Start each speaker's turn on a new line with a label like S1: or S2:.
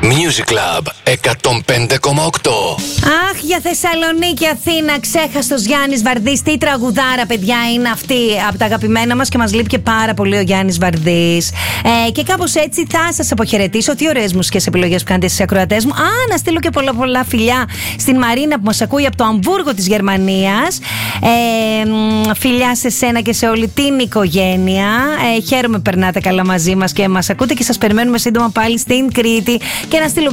S1: Music Club 105,8.
S2: Αχ, για Θεσσαλονίκη, Αθήνα, ξέχαστος Γιάννης Βαρδής. Τι τραγουδάρα, παιδιά, είναι αυτή από τα αγαπημένα μας και μας λείπει και πάρα πολύ ο Γιάννης Βαρδής. Και κάπως έτσι θα σας αποχαιρετήσω. Τι ωραίες μουσικές επιλογές που κάνετε στις ακροατές μου. Να στείλω και πολλά φιλιά στην Μαρίνα που μας ακούει από το Αμβούργο της Γερμανίας. Φιλιά σε σένα και σε όλη την οικογένεια. Χαίρομαι που περνάτε καλά μαζί μας και μας ακούτε και σας περιμένουμε σύντομα πάλι στην Κρήτη. Και να στείλω